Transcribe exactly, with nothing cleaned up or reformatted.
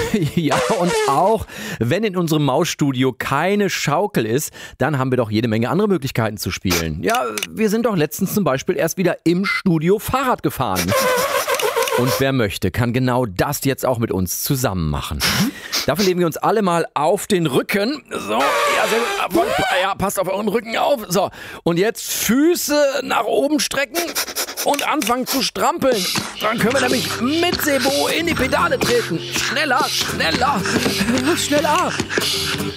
Ja, und auch wenn in unserem Mausstudio keine Schaukel ist, dann haben wir doch jede Menge andere Möglichkeiten zu spielen. Ja, wir sind doch letztens zum Beispiel erst wieder im Studio Fahrrad gefahren. Und wer möchte, kann genau das jetzt auch mit uns zusammen machen. Dafür legen wir uns alle mal auf den Rücken. So, ja, sehr gut. Ja, passt auf euren Rücken auf. So, und jetzt Füße nach oben strecken und anfangen zu strampeln. Dann können wir nämlich mit Sebo in die Pedale treten. Schneller, schneller, schneller.